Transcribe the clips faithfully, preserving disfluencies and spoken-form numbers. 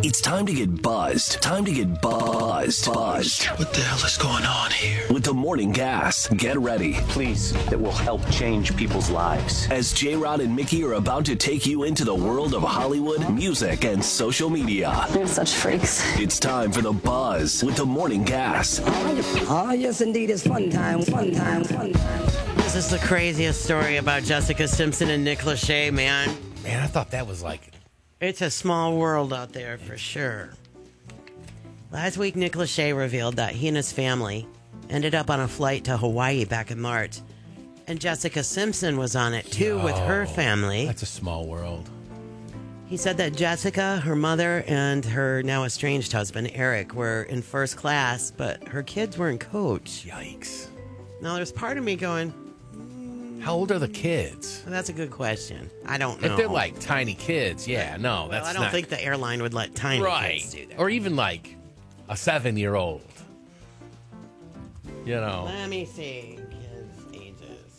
It's time to get buzzed. Time to get buzzed. Buzzed. What the hell is going on here? With the Morning Gas. Get ready. Please, that will help change people's lives. As J-Rod and Mickey are about to take you into the world of Hollywood, music, and social media. You're such freaks. It's time for the Buzz with the Morning Gas. Oh, yes, indeed. It's fun time, fun time, fun time. This is the craziest story about Jessica Simpson and Nick Lachey, man. Man, I thought that was like... It's a small world out there for sure. Last week, Nick Lachey revealed that he and his family ended up on a flight to Hawaii back in March. And Jessica Simpson was on it, too, with her family. That's a small world. He said that Jessica, her mother, and her now estranged husband, Eric, were in first class, but her kids were in coach. Yikes. Now, there's part of me going... How old are the kids? Well, that's a good question. I don't know. If they're like tiny kids, yeah, no, well, that's I don't not... think the airline would let tiny right. kids do that. Or even like a seven-year-old. You know. Let me see kids' ages.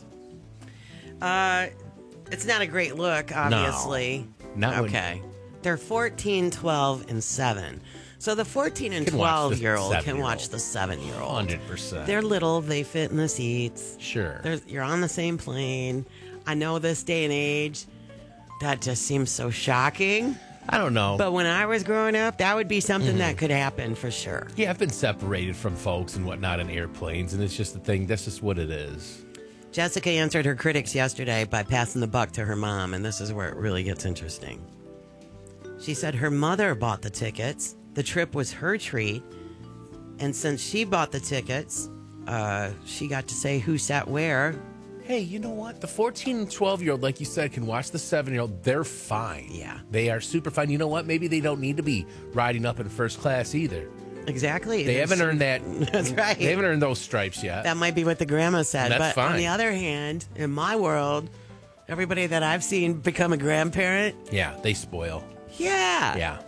Uh, it's not a great look, obviously. No, not okay. When... They're fourteen, twelve, and seven. So the fourteen and twelve-year-old can watch the seven-year-old. one hundred percent. They're little. They fit in the seats. Sure. There's, you're on the same plane. I know this day and age, that just seems so shocking. I don't know. But when I was growing up, that would be something mm-hmm. that could happen for sure. Yeah, I've been separated from folks and whatnot in airplanes, and it's just the thing. That's just what it is. Jessica answered her critics yesterday by passing the buck to her mom, and this is where it really gets interesting. She said her mother bought the tickets. The trip was her treat, and since she bought the tickets, uh, she got to say who sat where. Hey, you know what? The fourteen and twelve-year-old, like you said, can watch the seven-year-old. They're fine. Yeah. They are super fine. You know what? Maybe they don't need to be riding up in first class either. Exactly. They There's haven't some, earned that. That's right. They haven't earned those stripes yet. That might be what the grandma said. That's but fine. On the other hand, in my world, everybody that I've seen become a grandparent. Yeah, they spoil. Yeah. Yeah.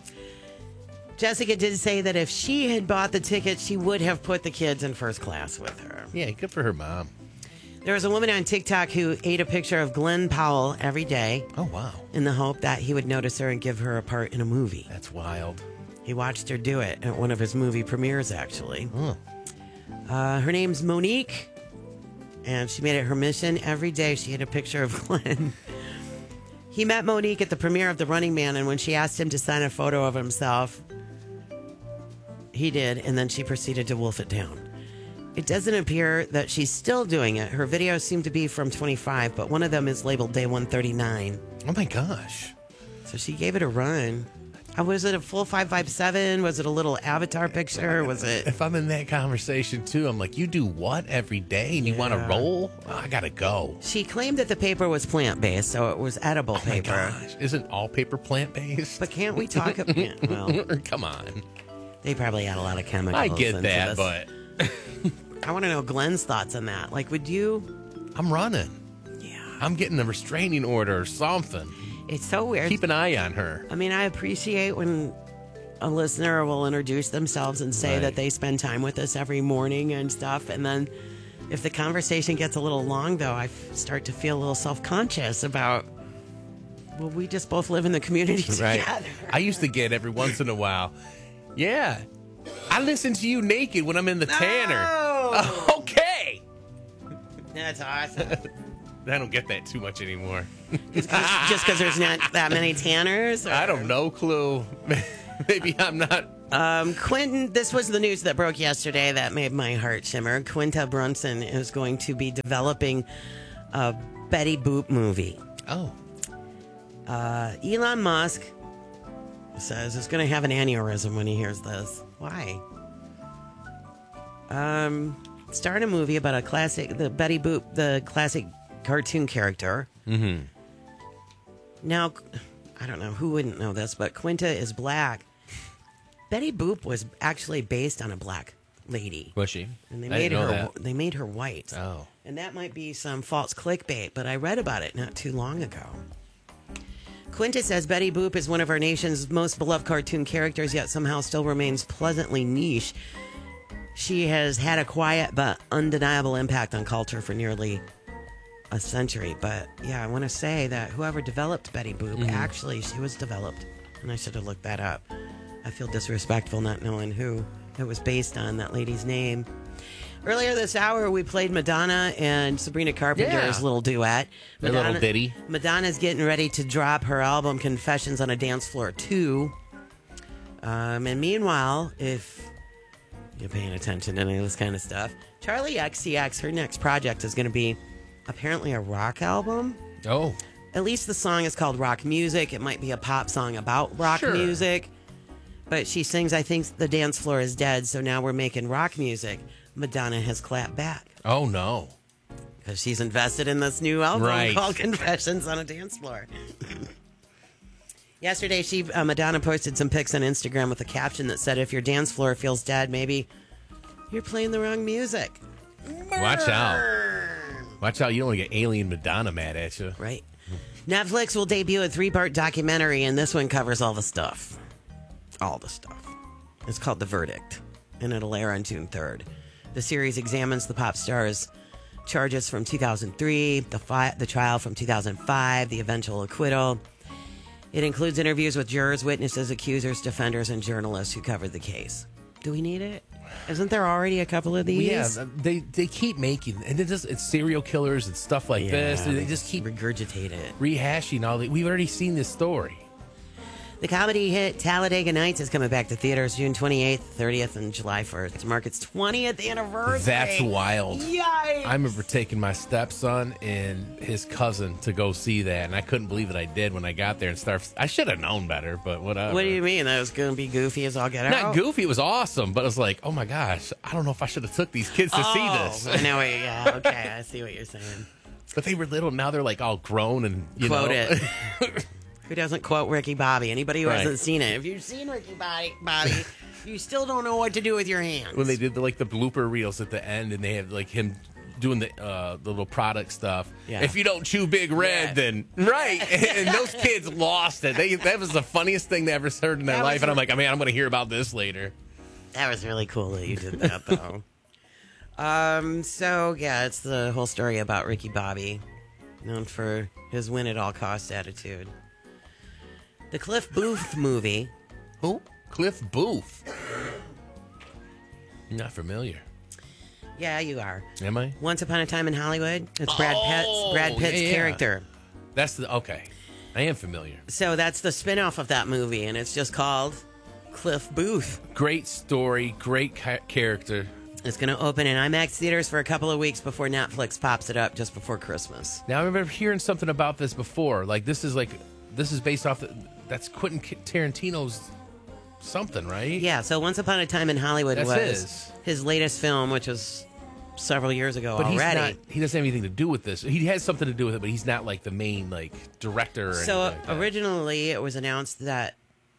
Jessica did say that if she had bought the ticket, she would have put the kids in first class with her. Yeah, good for her mom. There was a woman on TikTok who ate a picture of Glenn Powell every day. Oh, wow. In the hope that he would notice her and give her a part in a movie. That's wild. He watched her do it at one of his movie premieres, actually. Oh. Uh, her name's Monique, and she made it her mission. Every day she had a picture of Glenn. He met Monique at the premiere of The Running Man, and when she asked him to sign a photo of himself, he did, and then she proceeded to wolf it down. It doesn't appear that she's still doing it. Her videos seem to be from twenty-five, but one of them is labeled day one thirty-nine. Oh, my gosh. So she gave it a run. Uh, was it a full five five seven? Was it a little avatar picture? Was it? If I'm in that conversation, too, I'm like, you do what every day and you Yeah. want to roll? Oh, I got to go. She claimed that the paper was plant-based, so it was edible Oh, my paper. gosh. Isn't all paper plant-based? But can't we talk about... Well, come on. they probably had a lot of chemicals. I get into that, this. but... I want to know Glenn's thoughts on that. Like, would you... I'm running. Yeah. I'm getting a restraining order or something. It's so weird. Keep an eye on her. I mean, I appreciate when a listener will introduce themselves and say Right. that they spend time with us every morning and stuff. And then if the conversation gets a little long, though, I f- start to feel a little self-conscious about, well, we just both live in the community Right. together. I used to get every once in a while. Yeah. I listen to you naked when I'm in the tanner. Oh. Okay. That's awesome. I don't get that too much anymore. Just because there's not that many tanners? Or? I don't know, clue. Maybe I'm not. Um, Quentin, this was the news that broke yesterday that made my heart shimmer. Quinta Brunson is going to be developing a Betty Boop movie. Oh. Uh, Elon Musk says he's going to have an aneurysm when he hears this. Why? Um, start a movie about a classic, the Betty Boop, the classic cartoon character. Mm-hmm. Now, I don't know who wouldn't know this, but Quinta is black. Betty Boop was actually based on a black lady. Was she? And they I made didn't know her that. they made her white. Oh. And that might be some false clickbait, but I read about it not too long ago. Quinta says Betty Boop is one of our nation's most beloved cartoon characters, yet somehow still remains pleasantly niche. She has had a quiet but undeniable impact on culture for nearly a century. But yeah, I want to say that whoever developed Betty Boop, Mm-hmm. actually, she was developed, and I should have looked that up. I feel disrespectful not knowing who it was based on, that lady's name. Earlier this hour, we played Madonna and Sabrina Carpenter's Yeah. little duet. Their Madonna, little ditty. Madonna's getting ready to drop her album Confessions on a Dance Floor two. Um, and meanwhile, if you're paying attention to any of this kind of stuff, Charlie X C X, her next project is going to be apparently a rock album. Oh. At least the song is called Rock Music. It might be a pop song about rock Sure. music. But she sings, I think the dance floor is dead, so now we're making rock music. Madonna has clapped back Oh, no. because she's invested in this new album Right. called Confessions on a Dance Floor. Yesterday, she uh, Madonna posted some pics on Instagram with a caption that said, "If your dance floor feels dead, maybe you're playing the wrong music." Watch out. Watch out. You don't want to get alien Madonna mad at you. Right. Netflix will debut a three-part documentary, and this one covers all the stuff. All the stuff. It's called The Verdict, and it'll air on June third. The series examines the pop star's charges from two thousand three, the, fi- the trial from two thousand five, the eventual acquittal. It includes interviews with jurors, witnesses, accusers, defenders, and journalists who covered the case. Do we need it? Isn't there already a couple of these? Yeah, they they keep making, and it just it's serial killers and stuff like this. Yeah, They just keep regurgitate it. rehashing all the. We've already seen this story. The comedy hit Talladega Nights is coming back to theaters June twenty-eighth, thirtieth, and July first. To mark its twentieth anniversary. That's wild. Yikes! I remember taking my stepson and his cousin to go see that, and I couldn't believe that I did when I got there and started. I should have known better, but whatever. What do you mean? That was going to be goofy as all get out? Not goofy. It was awesome, but it was like, oh my gosh, I don't know if I should have took these kids to Oh, see this. I know. What, yeah. Okay. I see what you're saying. But they were little. Now they're like all grown and you Quote know. it. Who doesn't quote Ricky Bobby? Anybody who Right. hasn't seen it. If you've seen Ricky Bobby, Bobby, you still don't know what to do with your hands. When they did the, like the blooper reels at the end, and they had like him doing the uh, the little product stuff. Yeah. If you don't chew Big Red, Yeah. then right. And those kids lost it. They that was the funniest thing they ever heard in their That life. was And I'm re- like, I mean, I'm going to hear about this later. That was really cool that you did that, though. um. So yeah, it's the whole story about Ricky Bobby, known for his win at all costs attitude. The Cliff Booth movie. Who? Cliff Booth. Not familiar. Yeah, you are. Am I? Once Upon a Time in Hollywood. It's Brad Pitt's Oh, Brad Pitt's yeah, yeah. character. That's the okay. I am familiar. So that's the spin-off of that movie, and it's just called Cliff Booth. Great story. Great ca- character. It's going to open in IMAX theaters for a couple of weeks before Netflix pops it up just before Christmas. Now I remember hearing something about this before. Like this is like this is based off the, that's Quentin Tarantino's something, right? Yeah, so Once Upon a Time in Hollywood That's was his. his latest film, which was several years ago But he's already. not, he doesn't have anything to do with this. He has something to do with it, but he's not like the main like director. Or So anything like that. originally, it was announced that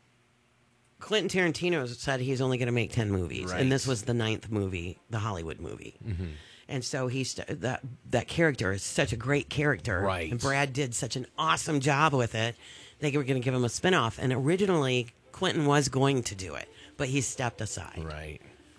Quentin Tarantino said he's only going to make ten movies, Right. and this was the ninth movie, the Hollywood movie. Mm-hmm. And so he st- that that character is such a great character, Right. And Brad did such an awesome job with it. They were going to give him a spinoff, and originally Quentin was going to do it, but he stepped aside. right.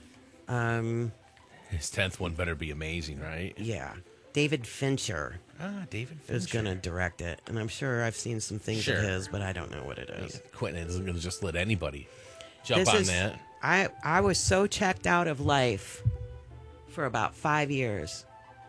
Um, His tenth one better be amazing, right? yeah, David Fincher Ah, David is Fincher. going to direct it, and I'm sure I've seen some things Sure. of his, but I don't know what it is. Quentin isn't going to just let anybody jump This on is- that. I I was so checked out of life for about five years.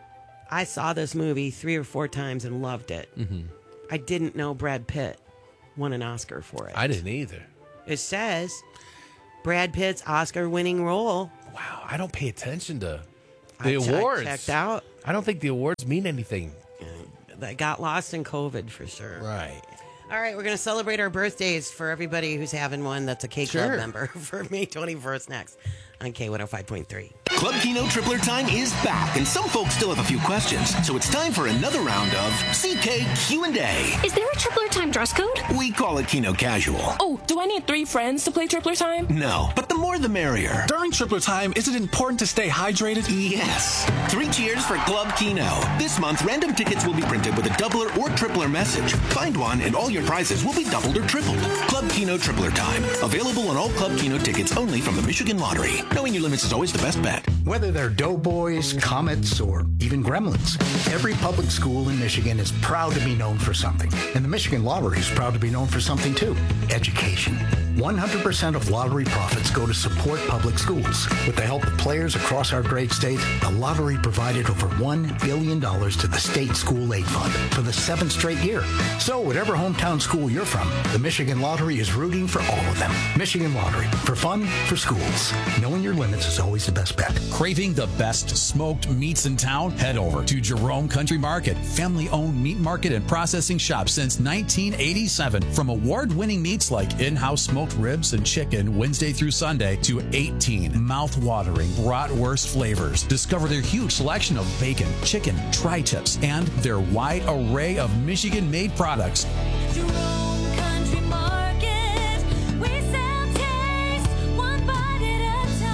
I saw this movie three or four times and loved it. Mm-hmm. I didn't know Brad Pitt won an Oscar for it. I didn't either. It says Brad Pitt's Oscar-winning role. Wow, I don't pay attention to I the che- I awards. checked out. I don't think the awards mean anything. That got lost in COVID for sure. Right. All right, we're going to celebrate our birthdays for everybody who's having one that's a K Club Sure. member for May twenty-first next on K one oh five point three. Club Kino Tripler time is back, and some folks still have a few questions, so it's time for another round of C K Q and A. Is there a Tripler Time dress code? We call it Kino Casual. Oh, do I need three friends to play Tripler Time? No, but the more the merrier. During Tripler Time, is it important to stay hydrated? Yes. Three cheers for Club Kino. This month, random tickets will be printed with a doubler or tripler message. Find one, and all your prizes will be doubled or tripled. Club Kino Tripler Time. Available on all Club Kino tickets only from the Michigan Lottery. Knowing your limits is always the best bet. Whether they're Doughboys, Comets, or even Gremlins, every public school in Michigan is proud to be known for something. And the Michigan Lottery is proud to be known for something too. Education. one hundred percent of lottery profits go to support public schools. With the help of players across our great state, the lottery provided over one billion dollars to the state school aid fund for the seventh straight year. So whatever hometown school you're from, the Michigan Lottery is rooting for all of them. Michigan Lottery, for fun, for schools. Knowing your limits is always the best bet. Craving the best smoked meats in town? Head over to Jerome Country Market, family-owned meat market and processing shop since nineteen eighty-seven. From award-winning meats like in-house smoked ribs and chicken Wednesday through Sunday to eighteen mouth-watering bratwurst flavors. Discover their huge selection of bacon, chicken, tri-tips, and their wide array of Michigan-made products. Jerome Country Market, we sell taste, one bite at a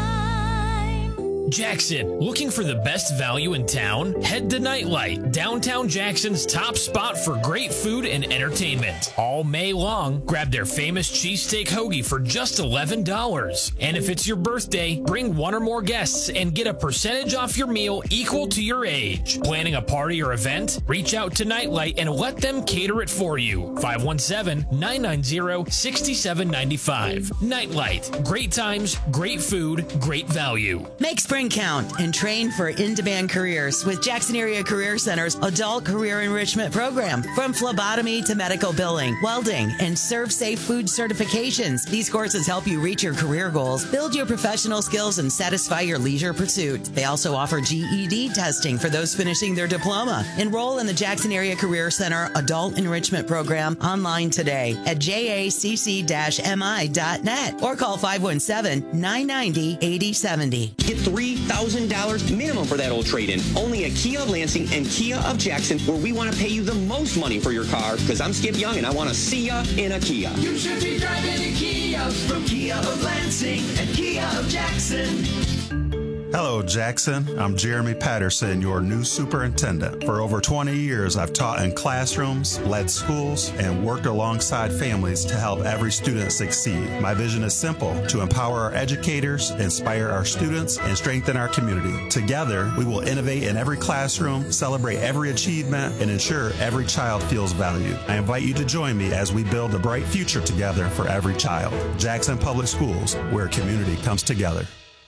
time. Jackson, looking for the best value in town? Head to Nightlight, downtown Jackson's top spot for great food and entertainment. All May long, grab their famous cheesesteak hoagie for just eleven dollars. And if it's your birthday, bring one or more guests and get a percentage off your meal equal to your age. Planning a party or event? Reach out to Nightlight and let them cater it for you. five one seven, nine nine zero, six seven nine five. Nightlight, great times, great food, great value. Make spring count and train for in-demand careers with Jackson Area Career Center's Adult Career Enrichment Program. From phlebotomy to medical billing, welding, and serve-safe food certifications, these courses help you reach your career goals, build your professional skills, and satisfy your leisure pursuit. They also offer G E D testing for those finishing their diploma. Enroll in the Jackson Area Career Center Adult Enrichment Program online today at J A C C M I dot net or call five one seven, nine nine zero, eight zero seven zero. Get three thousand dollars minimum for that old trade-in. Only at Kia of Lansing and Kia of Jackson, where we want to pay you the most money for your car, because I'm Skip Young and I want to see ya in a Kia. You should be driving a Kia from Kia of Lansing and Kia of Jackson. Hello, Jackson. I'm Jeremy Patterson, your new superintendent. For over twenty years, I've taught in classrooms, led schools, and worked alongside families to help every student succeed. My vision is simple: to empower our educators, inspire our students, and strengthen our community. Together, we will innovate in every classroom, celebrate every achievement, and ensure every child feels valued. I invite you to join me as we build a bright future together for every child. Jackson Public Schools, where community comes together.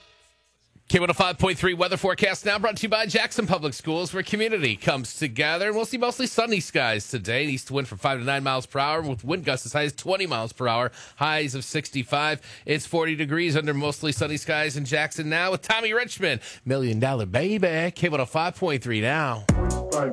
K one oh five point three weather forecast now brought to you by Jackson Public Schools, where community comes together. And we'll see mostly sunny skies today. An east wind from five to nine miles per hour with wind gusts as high as twenty miles per hour. Highs of sixty-five. It's forty degrees under mostly sunny skies in Jackson now with Tommy Richmond. Million Dollar Baby. K one oh five point three now.